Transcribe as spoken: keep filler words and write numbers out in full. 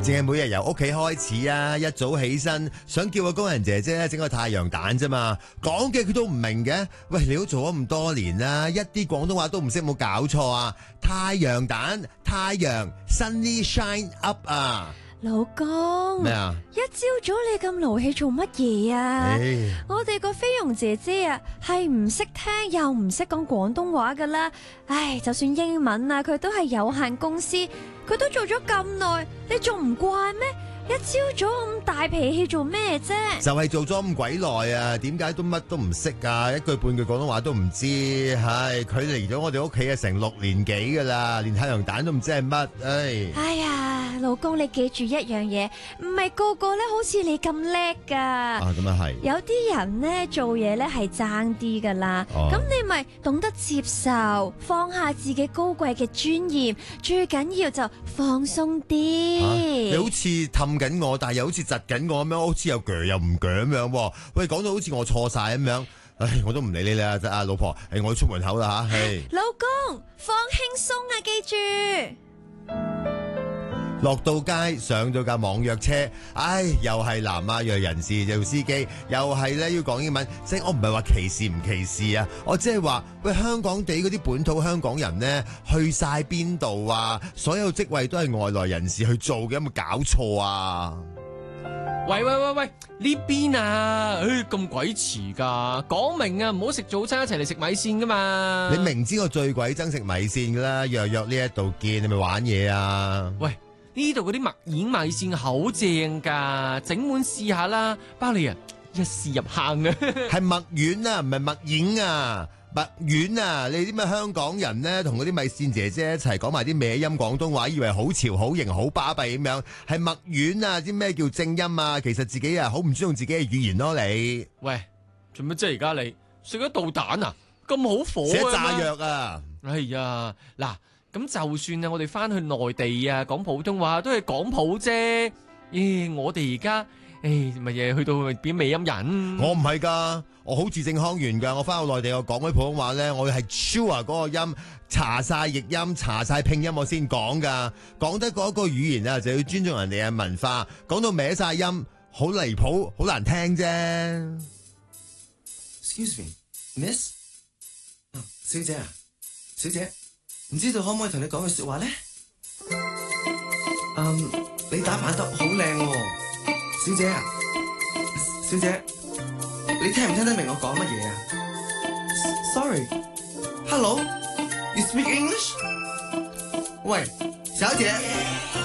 淨係每日由屋企開始啊，一早起身想叫個工人姐姐整個太陽蛋啫嘛，講嘅佢都唔明嘅。喂，你都做咗咁多年啦，一啲廣東話都唔識，冇搞錯啊！太陽蛋，太陽 sunny shine up 啊！ 老公， 咩啊？ 一朝早你咁勞氣做乜嘢啊？ 唉我哋個菲傭姐姐啊，係唔識聽又唔識講廣東話噶啦。唉，就算英文啊，佢都係有限公司，佢都做咗咁耐，你仲唔慣咩？一朝早咁大脾氣做咩啫？ 就係做咗咁鬼耐啊，點解都乜都唔識啊？一句半句廣東話都唔知，唉，佢嚟咗我哋屋企啊成六年幾噶啦，連太陽蛋都唔知係乜，唉。 哎呀，老公，你記住一樣嘢，唔係個個咧好似你咁叻噶。 啊，咁啊係。 有啲人咧做嘢咧係爭啲噶啦，咁、 哦、 你咪懂得接受，放下自己高貴嘅尊嚴，最緊要就放鬆啲、 啊。你好似氹緊我，但係又好似窒緊我咁樣，好似又鋸又唔鋸咁樣。喂，講到好似我錯晒咁樣，唉，我都唔理你啦，啊老婆，誒，我要出門口啦吓，係。 老公，放輕鬆啊，記住。 落到街上咗架網約車，唉，又係南亞裔人士做司機，又係咧要講英文，即係我唔係話歧視唔歧視啊，我即係話喂，香港地嗰啲本土香港人呢，去晒邊度啊？所有職位都係外來人士去做嘅，有冇搞錯啊？ 喂喂喂喂，呢邊啊，唉咁鬼遲噶，講明啊，唔好食早餐一齊嚟食米線噶嘛。 你明知我最鬼憎食米線噶啦，約約呢一度見，你咪玩嘢啊？ 喂，呢度嗰啲麥丸米線好正噶，整碗試下啦，包你啊一試入坑啊！ 係麥丸啊，唔係麥丸啊，麥丸啊！你啲咩香港人呢？同嗰啲米線姐姐一齊講埋啲歪音廣東話，以為好潮、好型、好巴閉咁樣，係麥丸啊！知咩叫正音啊？其實自己啊好唔尊重自己嘅語言咯，你喂，做乜啫？而家你食咗導彈啊？咁好火寫啊！ 炸藥啊！ 哎呀，嗱。咁就算啊，我哋翻去內地啊，講普通話都係講普啫。咦，我哋而家誒乜嘢去到變美音人？ 我唔係噶，我好字正腔圓噶。我翻到內地我講嗰啲普通話咧，我係 sure 嗰個音，查晒譯音，查晒拼音我先講噶。講得嗰個語言啊，就要尊重人哋嘅文化。講到歪晒音，好離譜，好難聽啫。 Excuse me, Miss？哦，小姐啊，小姐。唔知道可唔可以同你講句說話咧？嗯，你打扮得好靚喎，小姐啊，小姐，你聽唔聽得明我講乜嘢啊 ？Sorry，Hello，You speak English？喂，小姐。